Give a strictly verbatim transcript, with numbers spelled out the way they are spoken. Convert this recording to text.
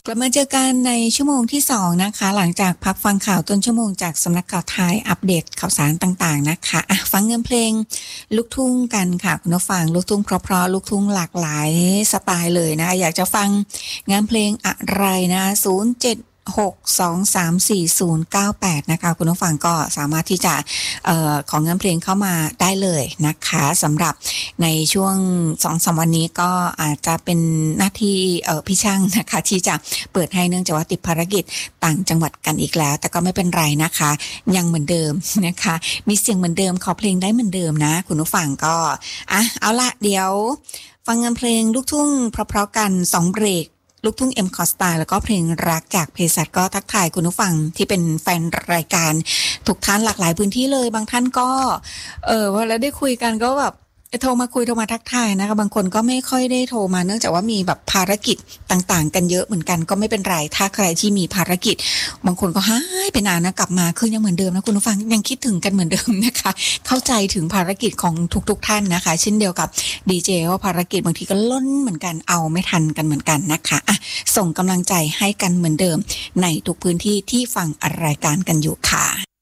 กลับมาเจอกันในชั่วโมงที่สองนะคะหลังจากพักฟังข่าวต้นชั่วโมงจากสำนักข่าวไทยอัปเดตข่าวสารต่างๆนะคะอ่ะฟังเงินเพลงลูกทุ่งกันค่ะคุณผู้ฟังลูกทุ่งเพราะๆลูกทุ่งหลากหลายสไตล์เลยนะอยากจะฟังงานเพลงอะไรนะศูนย์ เจ็ด หก สอง สาม สี่ ศูนย์ เก้า แปดนะคะคุณผู้ฟังก็สามารถที่จะเอ่อของงานเพลงเข้ามาได้เลยนะคะสำหรับในช่วง สองถึงสาม วันนี้ก็อาจจะเป็นหน้าที่เอ่อพี่ช่างนะคะที่จะเปิดให้เนื่องจากว่าติดภารกิจต่างจังหวัดกันอีกแล้วแต่ก็ไม่เป็นไรนะคะยังเหมือนเดิมนะคะมีเสียงเหมือนเดิมขอเพลงได้เหมือนเดิมนะคุณผู้ฟังก็อ่ะเอาละเดี๋ยวฟังงานเพลงลูกทุ่งเพราะๆกันสองเบรกลูกทุ่ง เอ็ม คอ Style แล้วก็เพลงรักจากเภสัชก็ทักทายคุณผู้ฟังที่เป็นแฟนรายการทุกท่านหลากหลายพื้นที่เลยบางท่านก็เออพอแล้วได้คุยกันก็แบบโทรมาคุยโทรมาทักทายนะคะบางคนก็ไม่ค่อยได้โทรมาเนื่องจากว่ามีแบบภารกิจต่างๆกันเยอะเหมือนกันก็ไม่เป็นไรถ้าใครที่มีภารกิจบางคนก็หายไปนานนะกลับมาคือยังเหมือนเดิมนะคุณผู้ฟังยังคิดถึงกันเหมือนเดิมนะคะเข้าใจถึงภารกิจของทุกๆท่านนะคะเช่นเดียวกับดีเจว่าภารกิจบางทีก็ล้นเหมือนกันเอาไม่ทันกันเหมือนกันนะคะอ่ะส่งกำลังใจให้กันเหมือนเดิมในทุกพื้นที่ที่ฟังรายการกันอยู่ค่ะ